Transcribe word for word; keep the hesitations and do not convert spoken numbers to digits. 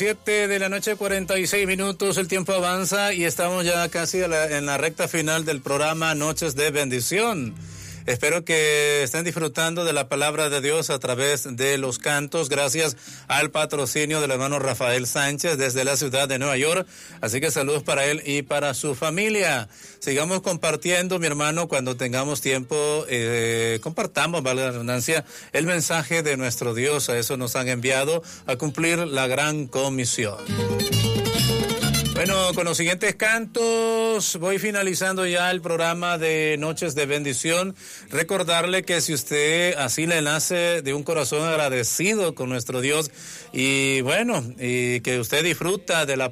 siete de la noche, cuarenta y seis minutos, el tiempo avanza y estamos ya casi a la, en la recta final del programa Noches de Bendición. Espero que estén disfrutando de la palabra de Dios a través de los cantos, gracias al patrocinio del hermano Rafael Sánchez desde la ciudad de Nueva York. Así que saludos para él y para su familia. Sigamos compartiendo, mi hermano, cuando tengamos tiempo, eh, compartamos, valga la redundancia, el mensaje de nuestro Dios. A eso nos han enviado a cumplir la gran comisión. Bueno, con los siguientes cantos voy finalizando ya el programa de Noches de Bendición. Recordarle que si usted así le nace de un corazón agradecido con nuestro Dios y bueno, y que usted disfruta de la